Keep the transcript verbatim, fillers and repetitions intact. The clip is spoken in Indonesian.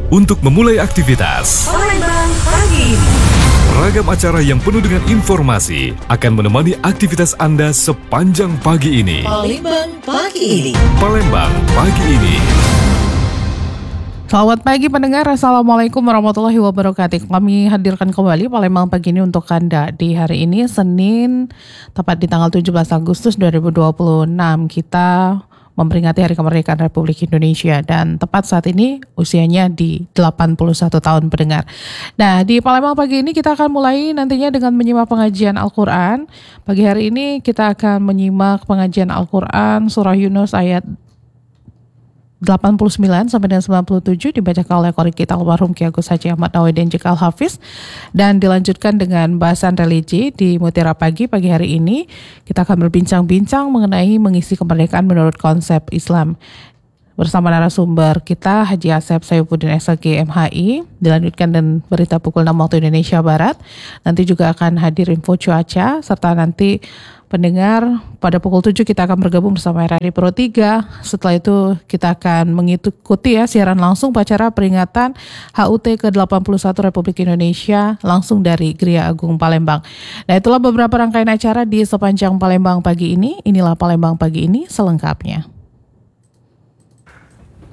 untuk memulai aktivitas. Palembang Pagi. Ragam acara yang penuh dengan informasi akan menemani aktivitas Anda sepanjang pagi ini. Palembang Pagi ini. Palembang Pagi ini. Selamat pagi pendengar, Assalamualaikum warahmatullahi wabarakatuh. Kami hadirkan kembali Palembang Pagi ini untuk Anda di hari ini Senin, tepat di tanggal tujuh belas Agustus dua ribu dua puluh enam. Kita memperingati Hari Kemerdekaan Republik Indonesia dan tepat saat ini usianya di delapan puluh satu tahun pendengar. Nah, di Palembang Pagi ini kita akan mulai nantinya dengan menyimak pengajian Al-Quran. Pagi hari ini kita akan menyimak pengajian Al-Quran Surah Yunus ayat delapan puluh sembilan sampai dengan sembilan puluh tujuh dibacakan oleh Qori kita almarhum Ki Agus Haji Ahmad Nawidin Jika Al-Hafiz, dan dilanjutkan dengan bahasan religi di Mutiara Pagi. Pagi hari ini kita akan berbincang-bincang mengenai mengisi kemerdekaan menurut konsep Islam bersama narasumber kita Haji Asep Sayfuddin S G M H I. Dilanjutkan dan berita pukul enam waktu Indonesia Barat. Nanti juga akan hadir info cuaca, serta nanti pendengar pada pukul tujuh kita akan bergabung bersama R R I Pro tiga. Setelah itu kita akan mengikuti ya siaran langsung upacara peringatan H U T ke delapan puluh satu Republik Indonesia langsung dari Gria Agung Palembang. Nah, itulah beberapa rangkaian acara di sepanjang Palembang Pagi ini. Inilah Palembang Pagi ini selengkapnya.